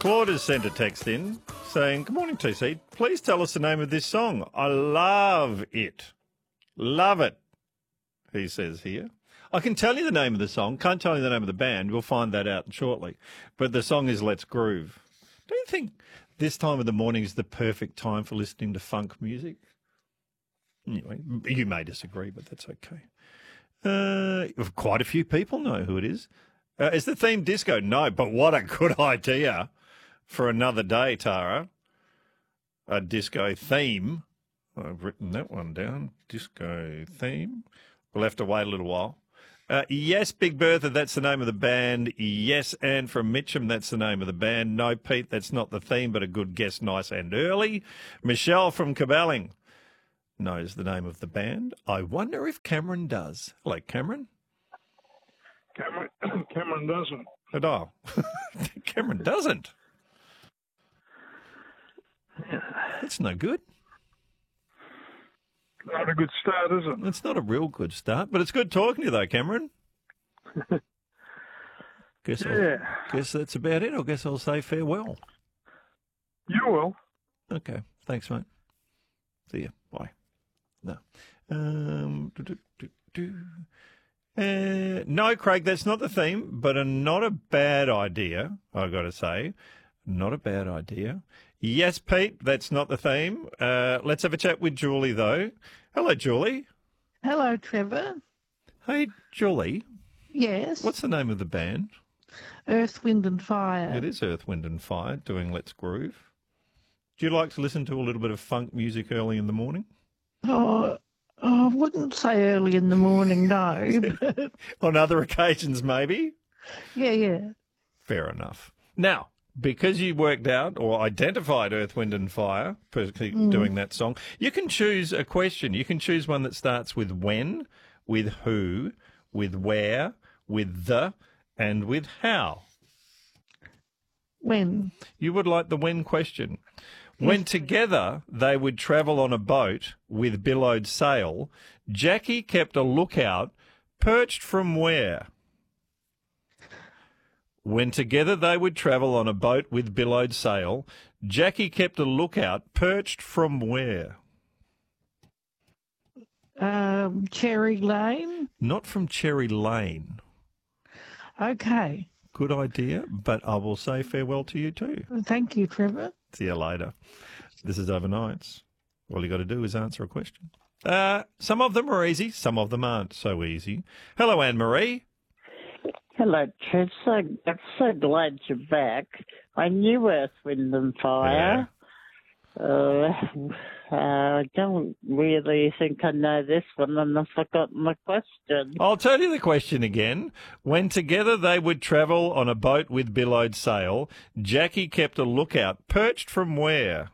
Claude has sent a text in saying, "Good morning, TC. Please tell us the name of this song. I love it. Love it," he says here. I can tell you the name of the song. Can't tell you the name of the band. We'll find that out shortly. But the song is Let's Groove. Do you think this time of the morning is the perfect time for listening to funk music? Anyway, you may disagree, but that's okay. Quite a few people know who it is. Is the theme disco? No, but what a good idea for another day, Tara. A disco theme. I've written that one down. Disco theme. We'll have to wait a little while. Yes, Big Bertha, that's the name of the band. Yes, Anne from Mitcham, that's the name of the band. No, Pete, that's not the theme, but a good guess, nice and early. Michelle from Caballing knows the name of the band. I wonder if Cameron does. Hello, Cameron. Cameron doesn't. Oh, Cameron doesn't. That's no good. Not a good start, is it? It's not a real good start, but it's good talking to you, though, Cameron. Guess that's about it. I guess I'll say farewell. You will. Okay. Thanks, mate. See you. Bye. No. No, Craig, that's not the theme, but not a bad idea, I've got to say. Not a bad idea. Yes, Pete, that's not the theme. Let's have a chat with Julie, though. Hello, Julie. Hello, Trevor. Hey, Julie. Yes. What's the name of the band? Earth, Wind and Fire. It is Earth, Wind and Fire doing Let's Groove. Do you like to listen to a little bit of funk music early in the morning? Oh, I wouldn't say early in the morning, no. On other occasions, maybe? Yeah. Fair enough. Now, because you worked out or identified Earth, Wind and Fire, doing that song, you can choose a question. You can choose one that starts with when, with who, with where, with the, and with how. When? You would like the when question. When together they would travel on a boat with billowed sail, Jackie kept a lookout perched from where? When together they would travel on a boat with billowed sail, Jackie kept a lookout perched from where? Cherry Lane? Not from Cherry Lane. Okay. Good idea, but I will say farewell to you too. Thank you, Trevor. See you later. This is Overnights. All you got to do is answer a question. Some of them are easy, some of them aren't so easy. Hello, Anne-Marie. Hello, Trev. I'm so glad you're back. I knew Earth, Wind and Fire. I don't really think I know this one, and I've forgotten my question. I'll tell you the question again. When together they would travel on a boat with billowed sail, Jackie kept a lookout perched from where?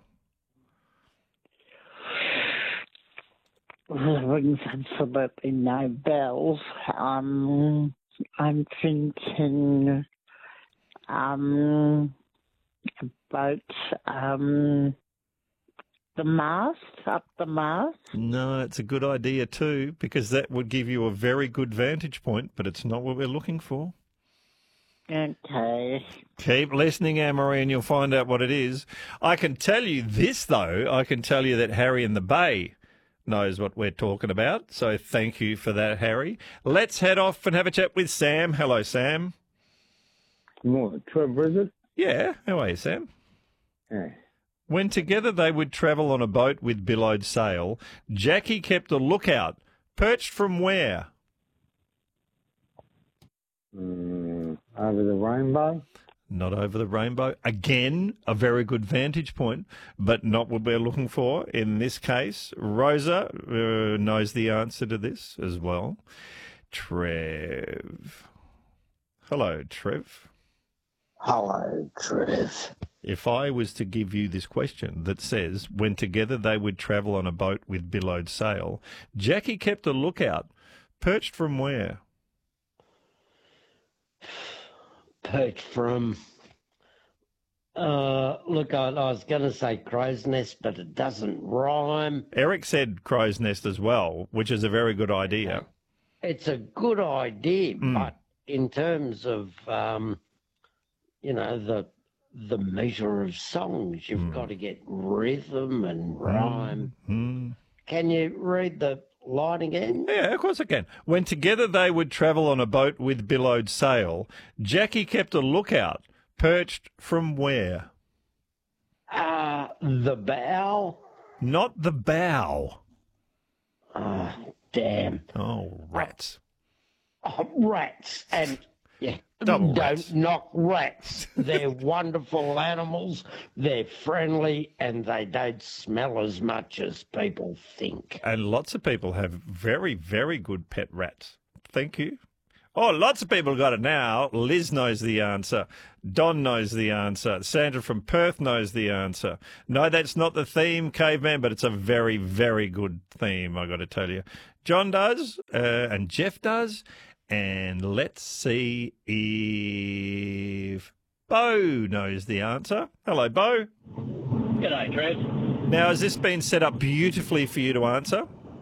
Rings absolutely no bells. I'm thinking about the mast, up the mast. No, it's a good idea too, because that would give you a very good vantage point, but it's not what we're looking for. Okay. Keep listening, Anne-Marie, and you'll find out what it is. I can tell you this, though. I can tell you that Harry in the Bay knows what we're talking about, so thank you for that, Harry. Let's head off and have a chat with Sam. Hello, Sam. Good morning, Trevor, is it? Yeah, how are you, Sam? Hey. When together they would travel on a boat with billowed sail, Jackie kept a lookout. Perched from where? Over the rainbow? Not over the rainbow. Again, a very good vantage point, but not what we're looking for in this case. Rosa knows the answer to this as well. Trev. Hello, Trev. Hello, Trev. If I was to give you this question that says, when together they would travel on a boat with billowed sail, Jackie kept a lookout. Perched from where? Perched from, look, I was going to say crow's nest, but it doesn't rhyme. Eric said crow's nest as well, which is a very good idea. It's a good idea, but in terms of, you know, the measure of songs. You've got to get rhythm and rhyme. Can you read the line again? Yeah, of course I can. When together they would travel on a boat with billowed sail, Jackie kept a lookout, perched from where? The bow. Not the bow. Damn. Oh, rats. Rats. And yeah, Double don't rats. knock rats. They're wonderful animals. They're friendly and they don't smell as much as people think. And lots of people have very, very good pet rats. Thank you. Oh, lots of people got it now. Liz knows the answer. Don knows the answer. Sandra from Perth knows the answer. No, that's not the theme, Caveman, but it's a very, very good theme, I got to tell you. John does, and Jeff does. And let's see if Bo knows the answer. Hello, Bo. G'day, Trev. Now, has this been set up beautifully for you to answer?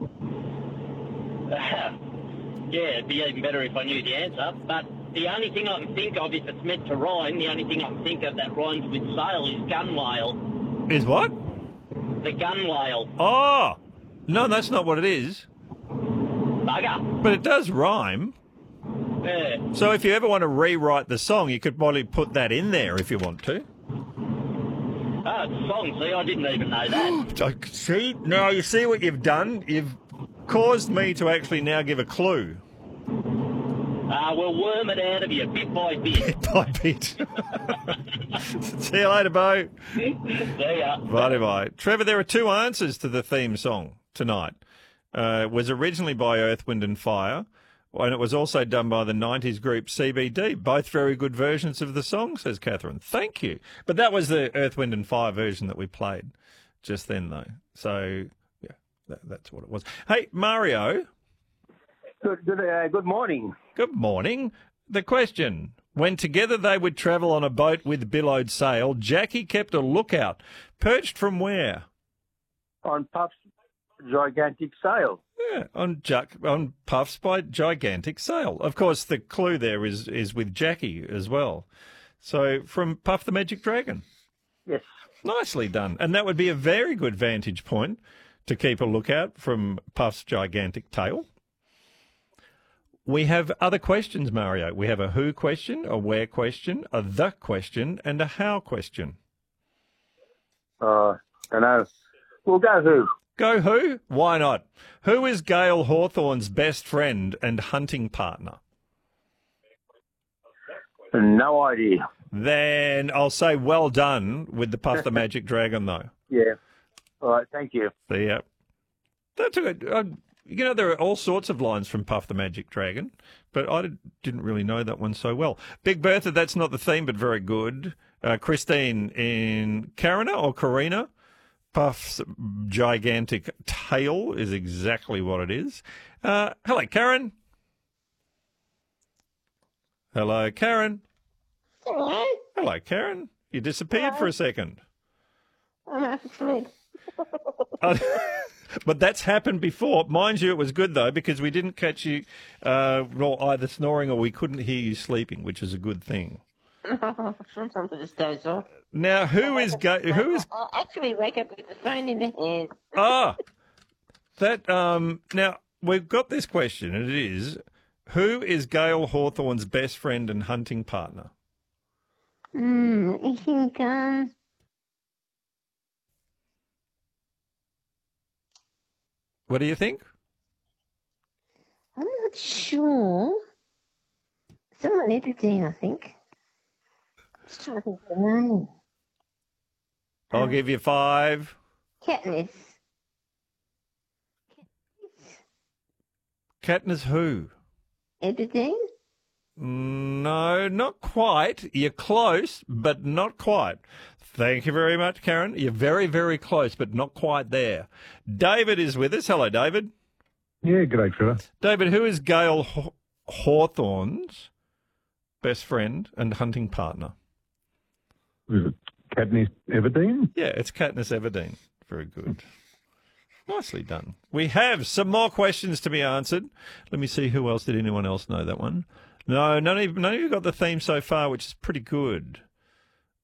Yeah, it'd be even better if I knew the answer. But the only thing I can think of, if it's meant to rhyme, the only thing I can think of that rhymes with sail is gun whale. Is what? The gun whale. Oh, no, that's not what it is. Bugger. But it does rhyme. Yeah. So if you ever want to rewrite the song, you could probably put that in there if you want to. Oh, it's a song. See, I didn't even know that. See? Now, you see what you've done? You've caused me to actually now give a clue. We'll worm it out of you bit by bit. By bit. See you later, Bo. See ya. Bye-bye. Trevor, there are two answers to the theme song tonight. It was originally by Earth, Wind and Fire, and it was also done by the 90s group CBD. Both very good versions of the song, says Catherine. Thank you. But that was the Earth, Wind and Fire version that we played just then, though. So, yeah, that's what it was. Hey, Mario. Good morning. Good morning. The question: when together they would travel on a boat with billowed sail, Jackie kept a lookout. Perched from where? On Puff's gigantic sail. Yeah, on Puffs by gigantic sail. Of course, the clue there is with Jackie as well. So from Puff the Magic Dragon. Yes. Nicely done. And that would be a very good vantage point to keep a lookout from Puff's gigantic tail. We have other questions, Mario. We have a who question, a where question, a the question, and a how question. I know. We'll go who. Go who? Why not? Who is Gail Hawthorne's best friend and hunting partner? No idea. Then I'll say well done with the Puff the Magic Dragon, though. Yeah. All right, thank you. See ya. That's a good... you know, there are all sorts of lines from Puff the Magic Dragon, but I didn't really know that one so well. Big Bertha, that's not the theme, but very good. Christine in Karina or Karina. Puff's gigantic tail is exactly what it is. Hello, Karen. Hello, Karen. Hello. Hello, Karen. You disappeared for a second. I'm asleep. But that's happened before. Mind you, it was good, though, because we didn't catch you either snoring or we couldn't hear you sleeping, which is a good thing. Sometimes it just goes off. Now, who is... I actually wake up with the phone in the hand. Now, we've got this question, and it is, who is Gail Hawthorne's best friend and hunting partner? I think, What do you think? I'm not sure. Someone editing, I think. Just trying to think of the name. I'll give you 5. Katniss. Katniss who? Editing? No, not quite. You're close, but not quite. Thank you very much, Karen. You're very, very close, but not quite there. David is with us. Hello, David. Yeah, g'day, Trevor. David, who is Gail Hawthorne's best friend and hunting partner? Is it Katniss Everdeen? Yeah, it's Katniss Everdeen. Very good. Nicely done. We have some more questions to be answered. Let me see who else. Did anyone else know that one? No, none of you got the theme so far, which is pretty good.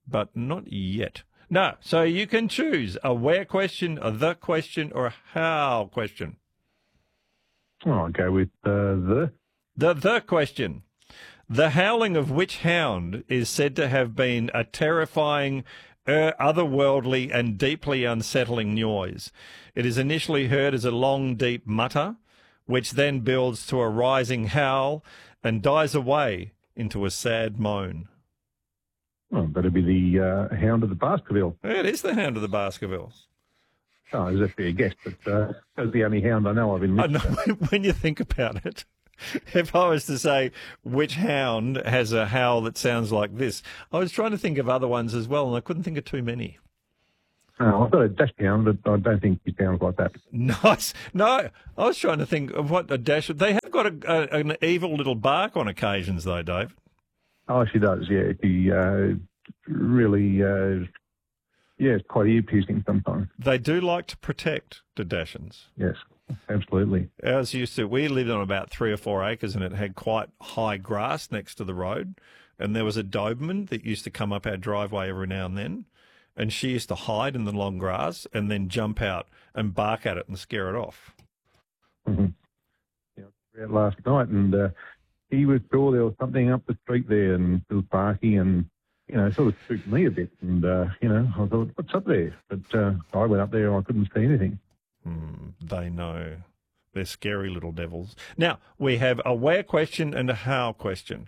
but not yet. No, so you can choose a where question, a the question, or a how question. Oh, I'll go with the. The question. The howling of which hound is said to have been a terrifying, otherworldly and deeply unsettling noise. It is initially heard as a long, deep mutter, which then builds to a rising howl and dies away into a sad moan. Oh, better be the Hound of the Baskerville. It is the hound of the Baskervilles. Oh, is that fair guess? But that's the only hound I know of in I know, Richmond. when you think about it, if I was to say which hound has a howl that sounds like this, I was trying to think of other ones as well, and I couldn't think of too many. Oh, I've got a dash hound, but I don't think he sounds like that. Nice. No, I was trying to think of what a dash. They have got an evil little bark on occasions, though, Dave. Oh, she does, yeah. He really, it's quite ear-piercing sometimes. They do like to protect the Dachshunds. Yes, absolutely. Ours used to. We lived on about 3 or 4 acres, and it had quite high grass next to the road. And there was a Doberman that used to come up our driveway every now and then, and she used to hide in the long grass and then jump out and bark at it and scare it off. Mm-hmm. Yeah, I was out last night, and he was sure there was something up the street there, and it was barking, and sort of spooked me a bit. And I thought, what's up there? But I went up there and I couldn't see anything. They know. They're scary little devils. Now, we have a where question and a how question.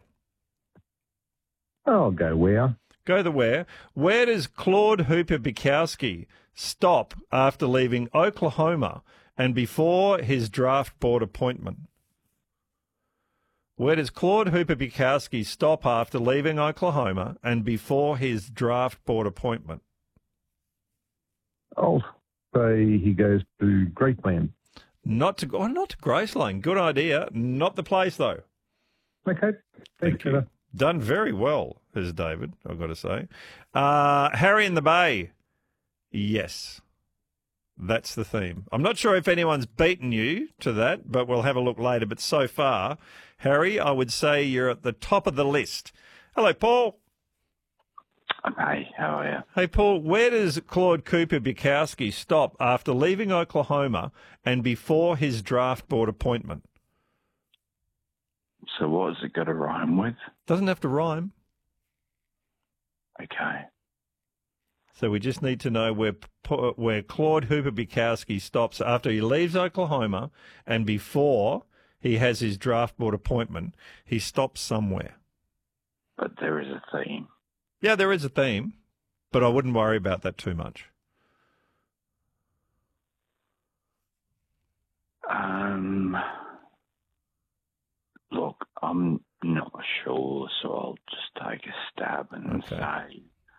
I'll go where. Go the where. Where does Claude Hooper Bukowski stop after leaving Oklahoma and before his draft board appointment? Where does Claude Hooper Bukowski stop after leaving Oklahoma and before his draft board appointment? I'll say he goes to Graceland. Not to Graceland. Good idea. Not the place, though. Okay. Thank you. Done very well, as David, I've got to say. Harry in the Bay. Yes. That's the theme. I'm not sure if anyone's beaten you to that, but we'll have a look later. But so far, Harry, I would say you're at the top of the list. Hello, Paul. Hey, how are you? Hey, Paul, where does Claude Cooper Bukowski stop after leaving Oklahoma and before his draft board appointment? So what has it got to rhyme with? Doesn't have to rhyme. Okay. So we just need to know where Claude Hooper Bukowski stops after he leaves Oklahoma and before he has his draft board appointment. He stops somewhere. But there is a theme. Yeah, there is a theme, but I wouldn't worry about that too much. Look, I'm not sure, so I'll just take a stab and say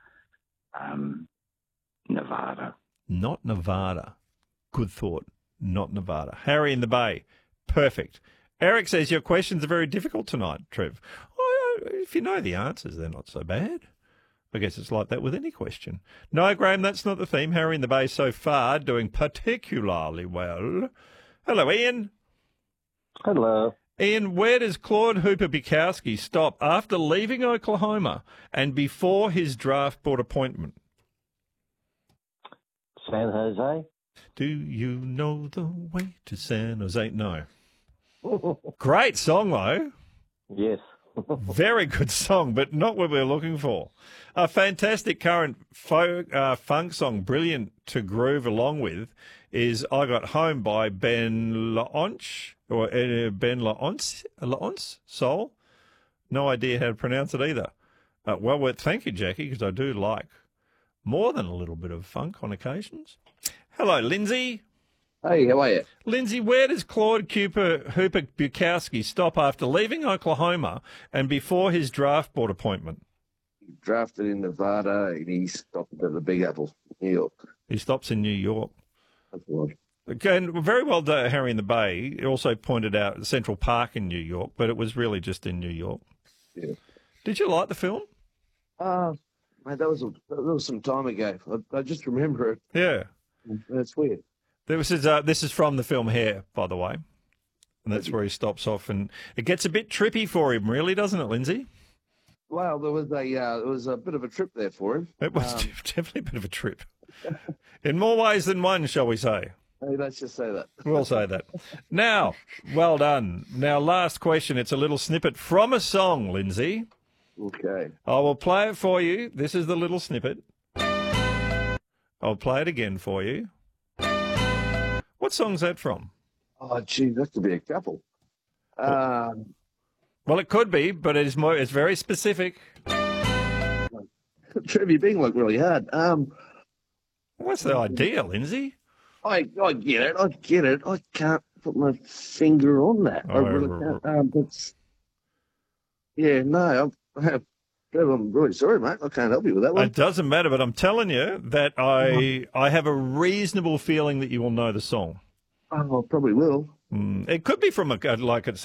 Nevada. Not Nevada. Good thought. Not Nevada. Harry in the Bay. Perfect. Eric says your questions are very difficult tonight, Trev. Oh, if you know the answers, they're not so bad. I guess it's like that with any question. No, Graham, that's not the theme. Harry in the Bay so far doing particularly well. Hello, Ian. Hello. Ian, where does Claude Hooper Bukowski stop after leaving Oklahoma and before his draft board appointment? San Jose. Do you know the way to San Jose? No. Great song, though. Yes. Very good song, but not what we're looking for. A fantastic current folk, funk song, brilliant to groove along with, is I Got Home by Ben Laonce, or Ben Laonce Soul. No idea how to pronounce it either. Well, thank you, Jackie, because I do like more than a little bit of funk on occasions. Hello, Lindsay. Hey, how are you? Lindsay, where does Claude Hooper Bukowski stop after leaving Oklahoma and before his draft board appointment? He drafted in Nevada and he stopped at the Big Apple, New York. He stops in New York. That's right. And very well done, Harry in the Bay. He also pointed out Central Park in New York, but it was really just in New York. Yeah. Did you like the film? Mate, that was some time ago. I just remember it. Yeah. That's weird. This is from the film Hair, by the way. And that's where he stops off. And it gets a bit trippy for him, really, doesn't it, Lindsay? Well, there was a bit of a trip there for him. It was definitely a bit of a trip. In more ways than one, shall we say? Hey, let's just say that. We'll say that. Now, well done. Now, last question. It's a little snippet from a song, Lindsay. Okay. I will play it for you. This is the little snippet. I'll play it again for you. What song's that from? Oh, gee, that could be a couple. Well, it could be, but it's very specific. Trev, you're being like really hard. What's the idea, Lindsay? I get it. I can't put my finger on that. I really can't. I'm really sorry, mate. I can't help you with that one. It doesn't matter, but I'm telling you that I have a reasonable feeling that you will know the song. Oh, I probably will. It could be from like it